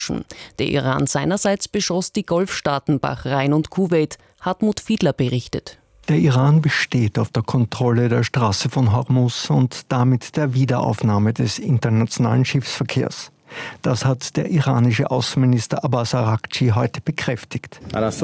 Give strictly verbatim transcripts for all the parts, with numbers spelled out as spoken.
Der Iran seinerseits beschoss die Golfstaaten Bahrain und Kuwait. Hartmut Fiedler berichtet. Der Iran besteht auf der Kontrolle der Straße von Hormuz und damit der Wiederaufnahme des internationalen Schiffsverkehrs. Das hat der iranische Außenminister Abbas Araghchi heute bekräftigt.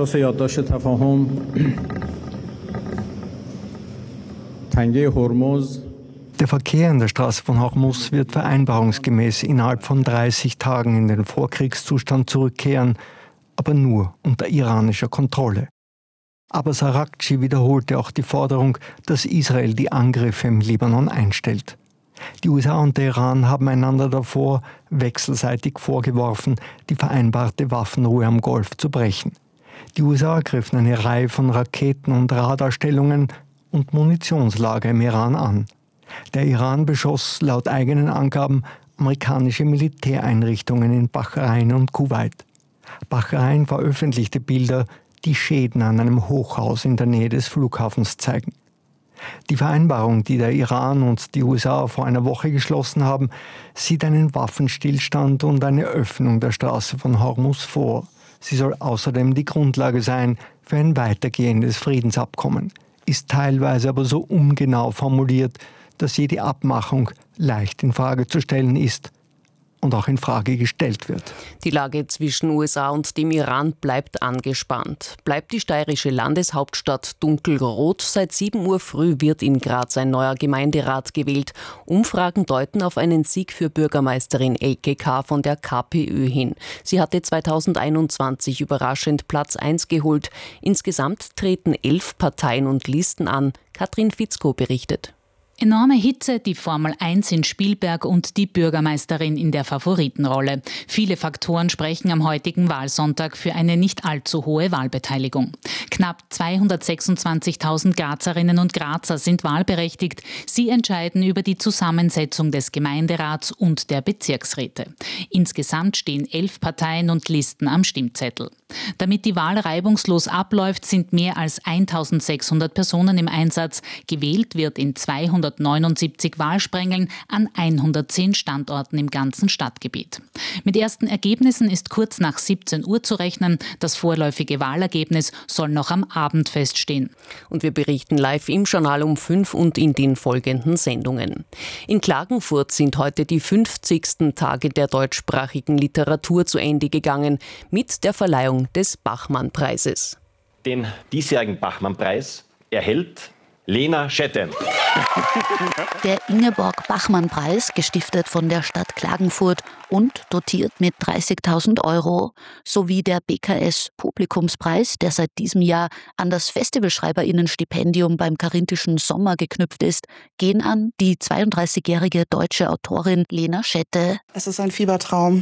Der Verkehr in der Straße von Hormuz wird vereinbarungsgemäß innerhalb von dreißig Tagen in den Vorkriegszustand zurückkehren, aber nur unter iranischer Kontrolle. Abbas Araghchi wiederholte auch die Forderung, dass Israel die Angriffe im Libanon einstellt. Die U S A und der Iran haben einander davor wechselseitig vorgeworfen, die vereinbarte Waffenruhe am Golf zu brechen. Die U S A griffen eine Reihe von Raketen- und Radarstellungen und Munitionslager im Iran an. Der Iran beschoss laut eigenen Angaben amerikanische Militäreinrichtungen in Bahrain und Kuwait. Bahrain veröffentlichte Bilder, die Schäden an einem Hochhaus in der Nähe des Flughafens zeigen. Die Vereinbarung, die der Iran und die U S A vor einer Woche geschlossen haben, sieht einen Waffenstillstand und eine Öffnung der Straße von Hormuz vor. Sie soll außerdem die Grundlage sein für ein weitergehendes Friedensabkommen, ist teilweise aber so ungenau formuliert, dass jede Abmachung leicht in Frage zu stellen ist und auch in Frage gestellt wird. Die Lage zwischen U S A und dem Iran bleibt angespannt. Bleibt die steirische Landeshauptstadt dunkelrot? Seit sieben Uhr früh wird in Graz ein neuer Gemeinderat gewählt. Umfragen deuten auf einen Sieg für Bürgermeisterin Elke K. von der KPÖ hin. Sie hatte zweitausendeinundzwanzig überraschend Platz eins geholt. Insgesamt treten elf Parteien und Listen an. Katrin Fitzko berichtet. Enorme Hitze, die Formel eins in Spielberg und die Bürgermeisterin in der Favoritenrolle. Viele Faktoren sprechen am heutigen Wahlsonntag für eine nicht allzu hohe Wahlbeteiligung. Knapp zweihundertsechsundzwanzigtausend Grazerinnen und Grazer sind wahlberechtigt. Sie entscheiden über die Zusammensetzung des Gemeinderats und der Bezirksräte. Insgesamt stehen elf Parteien und Listen am Stimmzettel. Damit die Wahl reibungslos abläuft, sind mehr als eintausendsechshundert Personen im Einsatz. Gewählt wird in zweihundertneunundsiebzig Wahlsprengeln an hundertzehn Standorten im ganzen Stadtgebiet. Mit ersten Ergebnissen ist kurz nach siebzehn Uhr zu rechnen. Das vorläufige Wahlergebnis soll noch am Abend feststehen. Und wir berichten live im Journal um fünf und in den folgenden Sendungen. In Klagenfurt sind heute die fünfzigsten Tage der deutschsprachigen Literatur zu Ende gegangen mit der Verleihung des Bachmann-Preises. Den diesjährigen Bachmann-Preis erhält Lena Schette. Der Ingeborg-Bachmann-Preis, gestiftet von der Stadt Klagenfurt und dotiert mit dreißigtausend Euro, sowie der B K S-Publikumspreis, der seit diesem Jahr an das Festivalschreiberinnenstipendium beim Karinthischen Sommer geknüpft ist, gehen an die zweiunddreißigjährige deutsche Autorin Lena Schette. Es ist ein Fiebertraum.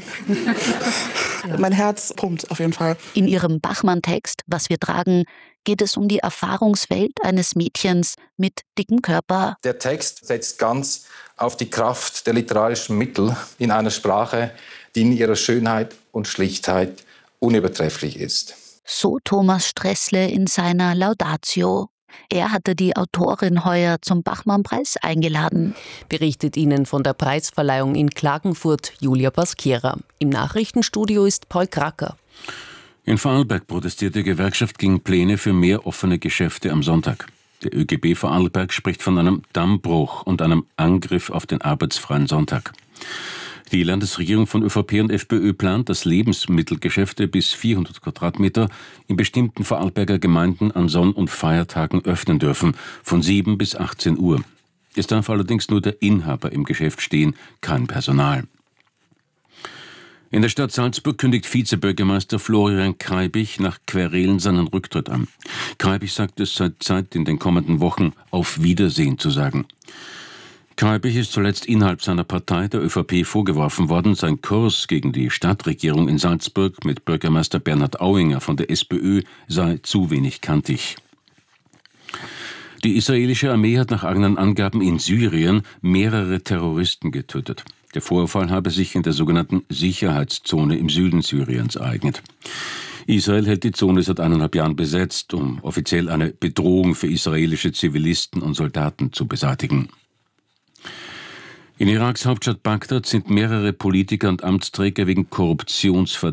Mein Herz pumpt auf jeden Fall. In ihrem Bachmann-Text »Was wir tragen« geht es um die Erfahrungswelt eines Mädchens mit dickem Körper. Der Text setzt ganz auf die Kraft der literarischen Mittel in einer Sprache, die in ihrer Schönheit und Schlichtheit unübertrefflich ist. So Thomas Stressle in seiner Laudatio. Er hatte die Autorin heuer zum Bachmann-Preis eingeladen. Berichtet Ihnen von der Preisverleihung in Klagenfurt Julia Baskera. Im Nachrichtenstudio ist Paul Kracker. In Vorarlberg protestiert die Gewerkschaft gegen Pläne für mehr offene Geschäfte am Sonntag. Der ÖGB Vorarlberg spricht von einem Dammbruch und einem Angriff auf den arbeitsfreien Sonntag. Die Landesregierung von ÖVP und FPÖ plant, dass Lebensmittelgeschäfte bis vierhundert Quadratmeter in bestimmten Vorarlberger Gemeinden an Sonn- und Feiertagen öffnen dürfen, von sieben bis achtzehn Uhr. Es darf allerdings nur der Inhaber im Geschäft stehen, kein Personal. In der Stadt Salzburg kündigt Vizebürgermeister Florian Kreibich nach Querelen seinen Rücktritt an. Kreibich sagt, es sei Zeit, in den kommenden Wochen auf Wiedersehen zu sagen. Kreibich ist zuletzt innerhalb seiner Partei, der ÖVP, vorgeworfen worden, sein Kurs gegen die Stadtregierung in Salzburg mit Bürgermeister Bernhard Auinger von der SPÖ sei zu wenig kantig. Die israelische Armee hat nach eigenen Angaben in Syrien mehrere Terroristen getötet. Der Vorfall habe sich in der sogenannten Sicherheitszone im Süden Syriens ereignet. Israel hält die Zone seit eineinhalb Jahren besetzt, um offiziell eine Bedrohung für israelische Zivilisten und Soldaten zu beseitigen. In Iraks Hauptstadt Bagdad sind mehrere Politiker und Amtsträger wegen Korruptionsverdächtigt.